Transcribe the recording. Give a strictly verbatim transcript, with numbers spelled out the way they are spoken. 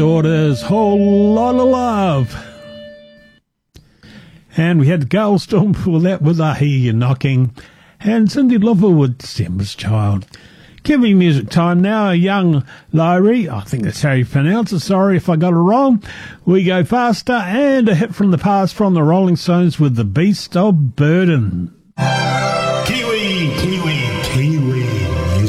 Daughter's Whole Lot of Love. And we had Galstorm for that with I Hear You Knocking. And Cindy Lauper with December's Child. Giving music time now, a young Lyrie, I think that's how you pronounce it, sorry if I got it wrong. We go faster, and a hit from the past from the Rolling Stones with The Beast of Burden. Kiwi!